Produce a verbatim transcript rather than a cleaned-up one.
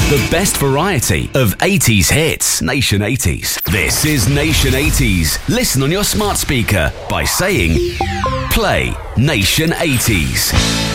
The best variety of eighties hits. Nation eighties. This is Nation eighties. Listen on your smart speaker by saying, play Nation eighties.